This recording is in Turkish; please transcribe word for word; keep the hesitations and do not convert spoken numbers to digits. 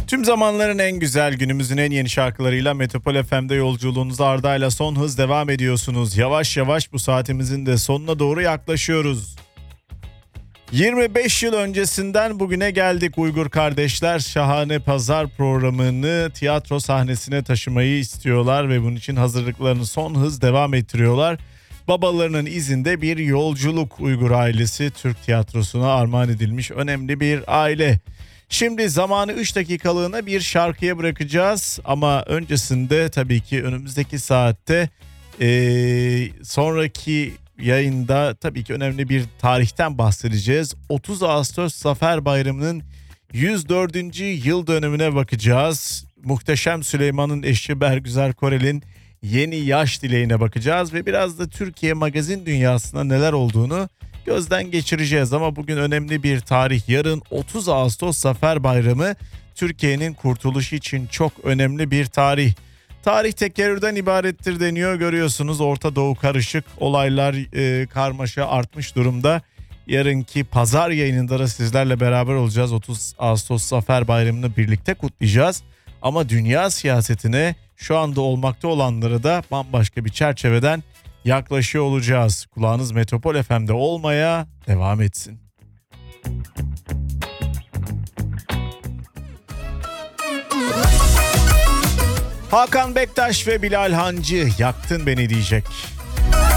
Tüm zamanların en güzel, günümüzün en yeni şarkılarıyla Metropol F M'de yolculuğunuza Arda'yla son hız devam ediyorsunuz. Yavaş yavaş bu saatimizin de sonuna doğru yaklaşıyoruz. yirmi beş yıl öncesinden bugüne geldik Uygur kardeşler. Şahane Pazar programını tiyatro sahnesine taşımayı istiyorlar ve bunun için hazırlıklarını son hız devam ettiriyorlar. Babalarının izinde bir yolculuk. Uygur ailesi Türk tiyatrosuna armağan edilmiş önemli bir aile. Şimdi zamanı üç dakikalığına bir şarkıya bırakacağız ama öncesinde tabii ki önümüzdeki saatte ee, sonraki yayında tabii ki önemli bir tarihten bahsedeceğiz. otuz Ağustos Zafer Bayramı'nın yüz dördüncü yıl dönümüne bakacağız. Muhteşem Süleyman'ın eşi Bergüzar Korel'in yeni yaş dileğine bakacağız ve biraz da Türkiye magazin dünyasında neler olduğunu gözden geçireceğiz. Ama bugün önemli bir tarih. Yarın otuz Ağustos Zafer Bayramı, Türkiye'nin kurtuluşu için çok önemli bir tarih. Tarih tekerrürden ibarettir deniyor, görüyorsunuz. Orta Doğu karışık, olaylar e, karmaşa artmış durumda. Yarınki pazar yayınında da sizlerle beraber olacağız. otuz Ağustos Zafer Bayramı'nı birlikte kutlayacağız. Ama dünya siyasetine, şu anda olmakta olanları da bambaşka bir çerçeveden yaklaşıyor olacağız. Kulağınız Metropol F M'de olmaya devam etsin. Hakan Bektaş ve Bilal Hancı, Yaktın Beni diyecek.